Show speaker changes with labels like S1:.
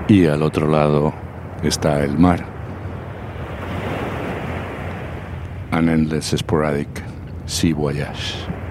S1: y al otro lado está el mar. An endless sporadic sea voyage.